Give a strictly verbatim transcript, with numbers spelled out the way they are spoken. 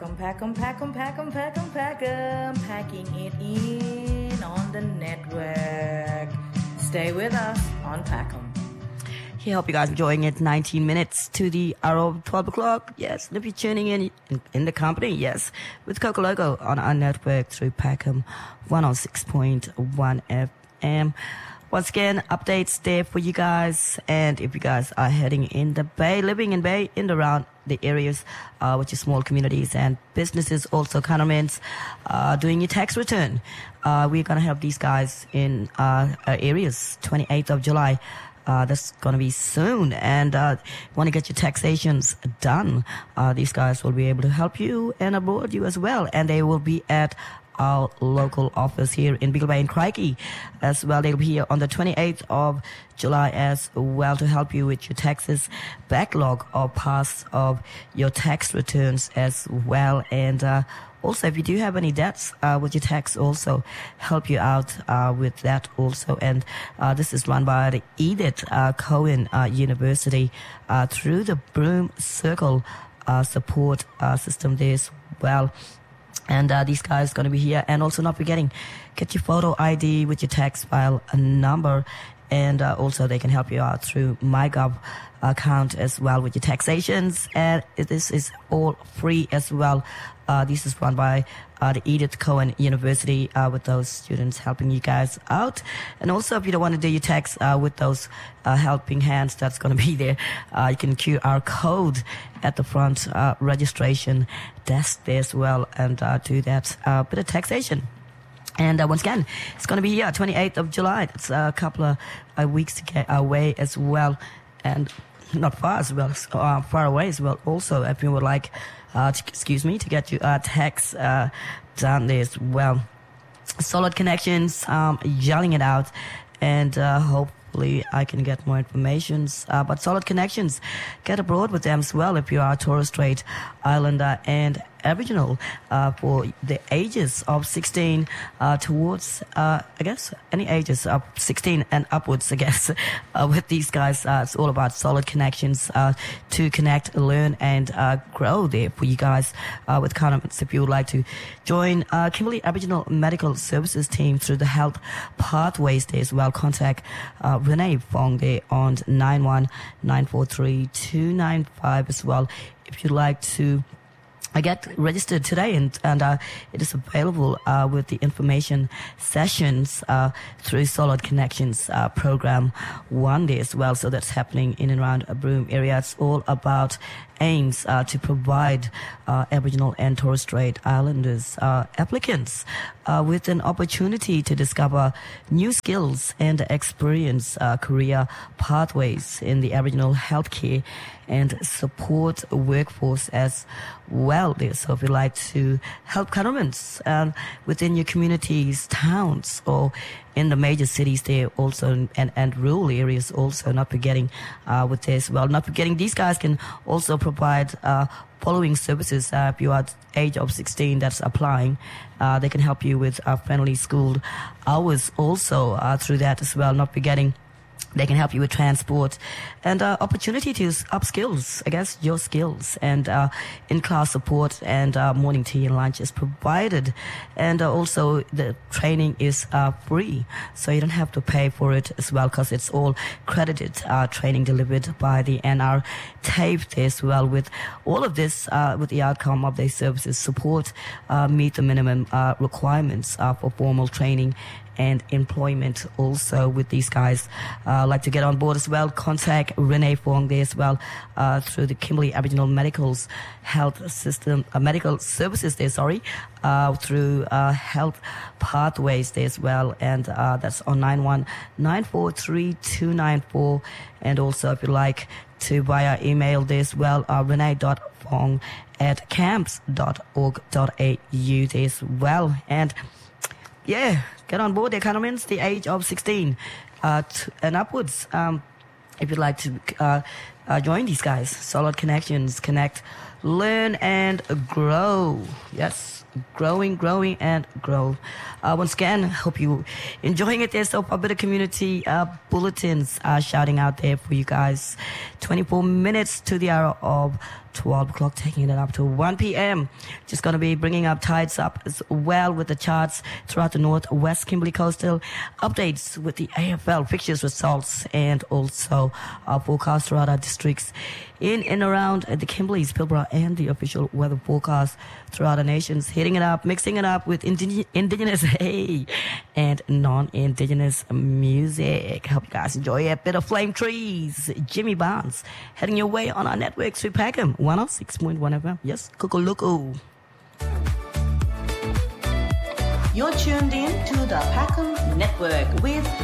'em, pack 'em, pack 'em, pack 'em, pack 'em, pack 'em, packing it in on the network. Stay with us on Pack 'em. I hope you guys enjoying it. nineteen minutes to the hour of twelve o'clock. Yes, if you're tuning in, in in the company, yes, with Coco Logo on our network through Pack 'em one oh six point one F M. Once again, updates there for you guys. And if you guys are heading in the Bay, living in Bay, in and around the areas, uh, which is small communities and businesses, also governments, uh, doing your tax return, uh, we're going to help these guys in uh, uh, areas, twenty-eighth of July. Uh, that's going to be soon. And uh, want to get your taxations done, uh, these guys will be able to help you and abroad you as well. And they will be at our local office here in Beagle Bay and Crikey as well. They'll be here on the twenty-eighth of July as well to help you with your taxes, backlog or pass of your tax returns as well. And uh, also, if you do have any debts uh, with your tax, also help you out uh, with that also. And uh, this is run by the Edith uh, Cohen uh, University uh, through the Broome Circle uh, support uh, system there as well. And uh, these guys are going to be here. And also not forgetting, get your photo I D with your tax file number. And uh, also they can help you out through MyGov account as well with your taxations. And this is all free as well. Uh, this is run by uh, the Edith Cohen University uh, with those students helping you guys out. And also if you don't want to do your tax uh, with those uh, helping hands that's going to be there, uh, you can Q R code at the front uh, registration desk there as well and uh, do that uh, bit of taxation. And uh, once again, it's going to be here, twenty-eighth of July. It's a couple of uh, weeks to get away as well. And not far as well, uh, far away as well. Also, if you would like, uh, to, excuse me, to get your uh, tax uh, done there as well. Solid Connections, um, yelling it out. And uh, hopefully I can get more information. Uh, but Solid Connections, get abroad with them as well if you are a Torres Strait Islander and Aboriginal uh, for the ages of sixteen uh, towards, uh, I guess, any ages of sixteen and upwards, I guess, uh, with these guys. Uh, it's all about Solid Connections uh, to connect, learn, and uh, grow there for you guys uh, with condiments. If you would like to join uh, Kimberley Aboriginal Medical Services team through the health pathways there as well, contact uh, Renee Fong there on nine one nine four three two nine five as well. If you'd like to I get registered today, and, and uh, it is available uh, with the information sessions uh, through Solid Connections uh, program one day as well. So that's happening in and around a Broome area. It's all about aims uh, to provide uh, Aboriginal and Torres Strait Islanders uh, applicants uh, with an opportunity to discover new skills and experience uh, career pathways in the Aboriginal healthcare and support workforce as well there. So if you'd like to help governments uh, within your communities, towns, or in the major cities there also, and, and rural areas also, not forgetting uh, with this. Well, not forgetting these guys can also provide uh, following services. Uh, if you are age of sixteen that's applying, uh, they can help you with uh, friendly school hours also uh, through that as well, not forgetting they can help you with transport and uh, opportunity to up skills, I guess, your skills. And uh, in-class support and uh, morning tea and lunch is provided. And uh, also the training is uh, free, so you don't have to pay for it as well, because it's all credited uh, training delivered by the N R TAFE as well. With all of this, uh, with the outcome of their services, support uh, meet the minimum uh, requirements uh, for formal training and employment also with these guys. Uh, like to get on board as well, contact Renee Fong there as well uh, through the Kimberley Aboriginal Medical's health system, uh, medical services there, sorry, uh, through uh, health pathways there as well. And uh, that's on nine one nine four three two nine four. And also if you like to via email there as well, uh, renee.fong at camps dot org dot a u there as well. And yeah, get on board the economists, the age of sixteen uh, t- and upwards. Um, if you'd like to uh, uh, join these guys. Solid connections. Connect, learn, and grow. Yes, growing, growing, and grow. Uh, once again, hope you enjoying it. There's Soap Opera community uh, bulletins are shouting out there for you guys. twenty-four minutes to the hour of twelve o'clock, taking it up to one p.m. Just going to be bringing up tides up as well with the charts throughout the Northwest Kimberley Coastal, updates with the A F L fixtures results, and also our forecast throughout our districts in and around the Kimberleys, Pilbara, and the official weather forecast throughout our nations. Hitting it up, mixing it up with indig- indigenous, hey, and non-indigenous music. Hope you guys enjoy a bit of Flame Trees, Jimmy Barnes, heading your way on our network through Peckham one oh six point one F M. Yes, Kokoloko. You're tuned in to the Peckham Network with